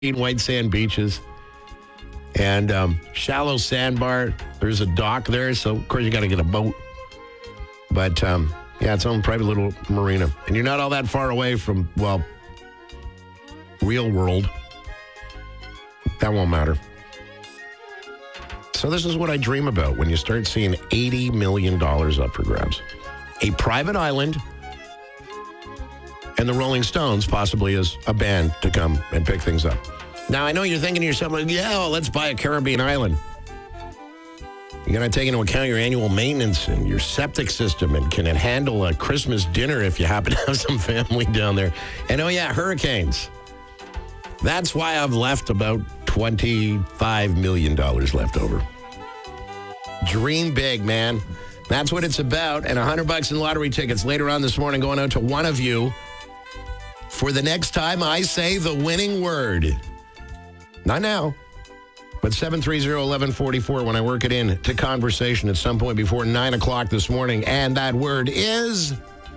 white sand beaches and shallow sandbar. There's a dock there, so of course you got to get a boat. But yeah, it's own private little marina. And you're not all that far away from, well, real world. That won't matter. So this is what I dream about when you start seeing $80 million up for grabs. A private island and the Rolling Stones possibly as a band to come and pick things up. Now, I know you're thinking to yourself, like, yeah, well, let's buy a Caribbean island. You got to take into account your annual maintenance and your septic system, and can it handle a Christmas dinner if you happen to have some family down there? And oh yeah, hurricanes. That's why I've left about $25 million left over. Dream big, man. That's what it's about. And $100 in lottery tickets later on this morning going out to one of you for the next time I say the winning word. Not now, but 730-1144 when I work it in to conversation at some point before 9 o'clock this morning. And that word is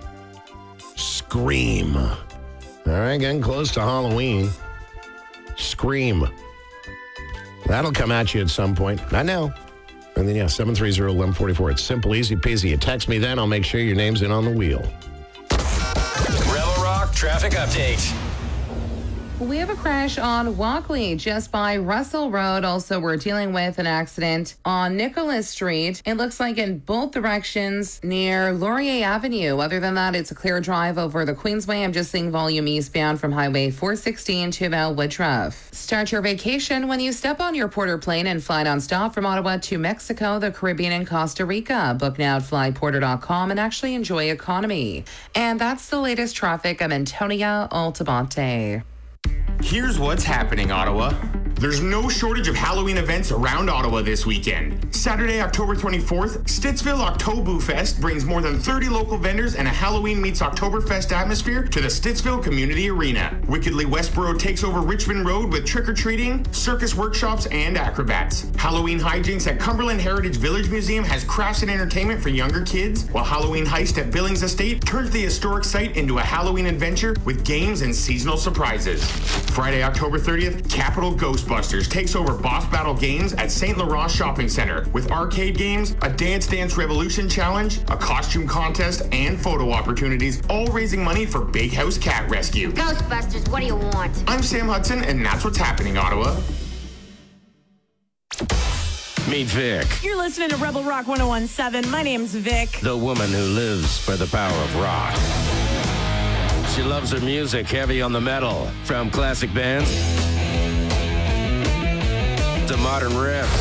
scream. All right, getting close to Halloween. Scream. That'll come at you at some point. Not now. And then, yeah, 730-1144. It's simple, easy peasy. You text me then, I'll make sure your name's in on the wheel. Rebel Rock traffic update. We have a crash on Walkley just by Russell Road. Also, we're dealing with an accident on Nicholas Street. It looks like in both directions near Laurier Avenue. Other than that, it's a clear drive over the Queensway. I'm just seeing volume eastbound from Highway 416 to Mount Woodruff. Start your vacation when you step on your Porter plane and fly nonstop from Ottawa to Mexico, the Caribbean, and Costa Rica. Book now at flyporter.com and actually enjoy economy. And that's the latest traffic. I'm Antonia Altamonte. Here's what's happening, Ottawa. There's no shortage of Halloween events around Ottawa this weekend. Saturday, October 24th, Stittsville Oktoberfest brings more than 30 local vendors and a Halloween meets Oktoberfest atmosphere to the Stittsville Community Arena. Wickedly Westboro takes over Richmond Road with trick-or-treating, circus workshops, and acrobats. Halloween hijinks at Cumberland Heritage Village Museum has crafts and entertainment for younger kids, while Halloween Heist at Billings Estate turns the historic site into a Halloween adventure with games and seasonal surprises. Friday, October 30th, Capital Ghostbusters takes over Boss Battle Games at St. Laurent Shopping Center with arcade games, a Dance Dance Revolution challenge, a costume contest, and photo opportunities, all raising money for Big House Cat Rescue. Ghostbusters, what do you want? I'm Sam Hudson, and that's what's happening, Ottawa. Meet Vic, You're listening to Rebel Rock 101.7. My name's Vic. the woman who lives for the power of rock. She loves her music heavy on the metal, from classic bands to modern riffs.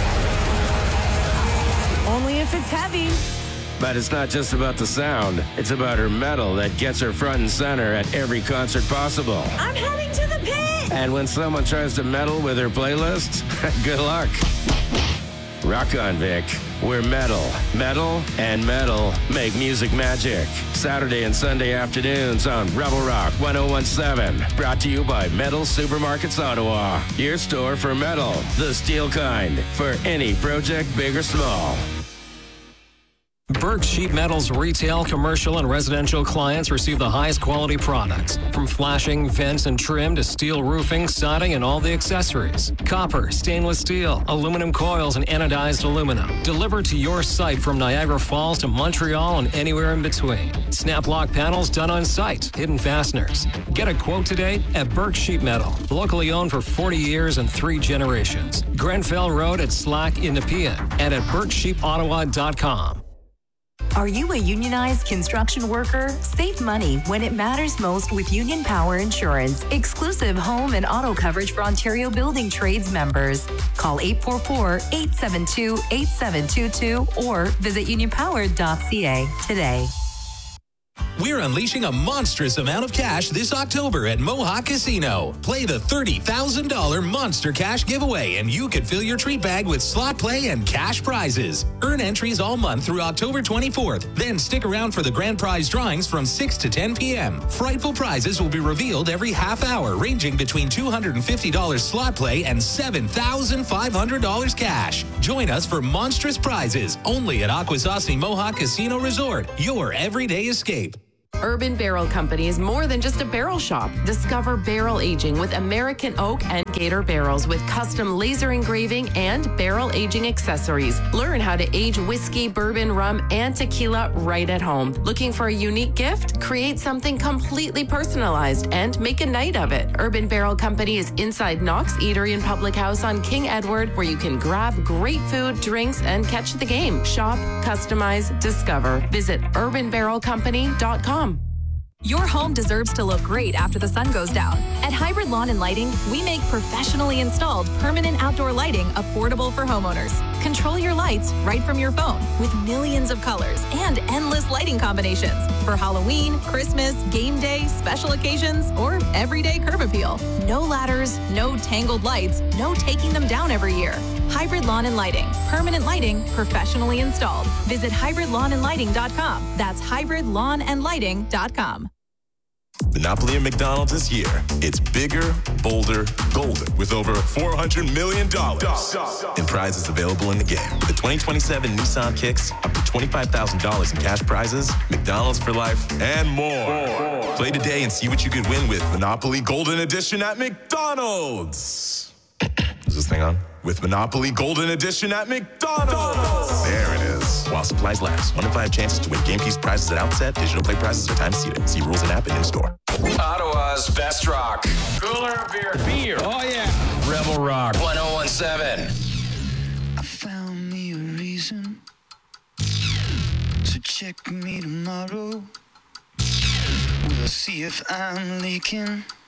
Only if it's heavy. But it's not just about the sound. It's about her metal that gets her front and center at every concert possible. I'm heading to the pit. And when someone tries to meddle with her playlist, good luck. Rock on, Vic. We're metal. Metal and metal make music magic. Saturday and Sunday afternoons on Rebel Rock 101.7. Brought to you by Metal Supermarkets Ottawa. Your store for metal, the steel kind, for any project, big or small. Burke Sheet Metal's retail, commercial, and residential clients receive the highest quality products. From flashing, vents, and trim to steel roofing, siding, and all the accessories. Copper, stainless steel, aluminum coils, and anodized aluminum. Delivered to your site from Niagara Falls to Montreal and anywhere in between. Snap lock panels done on site. Hidden fasteners. Get a quote today at Burke Sheet Metal. Locally owned for 40 years and 3 generations. Grenfell Road at Slack in Nepean and at BurkeSheepOttawa.com. Are you a unionized construction worker? Save money when it matters most with Union Power Insurance. Exclusive home and auto coverage for Ontario Building Trades members. Call 844-872-8722 or visit unionpower.ca today. We're unleashing a monstrous amount of cash this October at Mohawk Casino. Play the $30,000 Monster Cash giveaway and you could fill your treat bag with slot play and cash prizes. Earn entries all month through October 24th. Then stick around for the grand prize drawings from 6 to 10 p.m. Frightful prizes will be revealed every half hour, ranging between $250 slot play and $7,500 cash. Join us for monstrous prizes only at Akwesasne Mohawk Casino Resort, your everyday escape. Urban Barrel Company is more than just a barrel shop. Discover barrel aging with American oak and Gator barrels with custom laser engraving and barrel aging accessories. Learn how to age whiskey, bourbon, rum, and tequila right at home. Looking for a unique gift? Create something completely personalized and make a night of it. Urban Barrel Company is inside Knox Eatery and Public House on King Edward, where you can grab great food, drinks, and catch the game. Shop, customize, discover. Visit urbanbarrelcompany.com. Your home deserves to look great after the sun goes down. At Hybrid Lawn and Lighting, we make professionally installed permanent outdoor lighting affordable for homeowners. Control your lights right from your phone with millions of colors and endless lighting combinations for Halloween, Christmas, game day, special occasions, or everyday curb appeal. No ladders, no tangled lights, no taking them down every year. Hybrid Lawn and Lighting. Permanent lighting professionally installed. Visit hybridlawnandlighting.com. That's hybridlawnandlighting.com. Monopoly at McDonald's this year. It's bigger, bolder, golden with over $400 million in prizes available in the game. With the 2027 Nissan Kicks, up to $25,000 in cash prizes, McDonald's for life, and more. Play today and see what you could win with Monopoly Golden Edition at McDonald's. Is this thing on? With Monopoly Golden Edition at McDonald's. There it is. While supplies last. 1 in 5 chances to win game piece prizes at outset. Digital play prizes are time seated. See rules and app and in-store. Ottawa's best rock. Cooler beer. Oh, yeah. Rebel Rock 1017. I found me a reason to check me tomorrow. We'll see if I'm leaking.